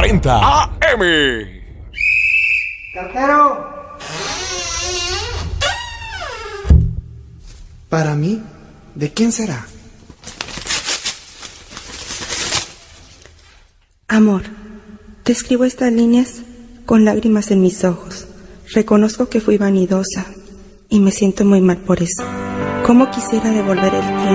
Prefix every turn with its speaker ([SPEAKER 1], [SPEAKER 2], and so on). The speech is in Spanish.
[SPEAKER 1] 10:40 AM.
[SPEAKER 2] ¡Cartero! Para mí, ¿de quién será?
[SPEAKER 3] Amor, te escribo estas líneas con lágrimas en mis ojos. Reconozco que fui vanidosa y me siento muy mal por eso. ¿Cómo quisiera devolver el tiempo